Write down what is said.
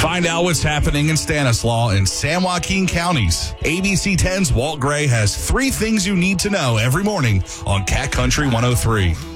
Find out what's happening in Stanislaus and San Joaquin counties. ABC 10's Walt Gray has 3 things you need to know every morning on Cat Country 103.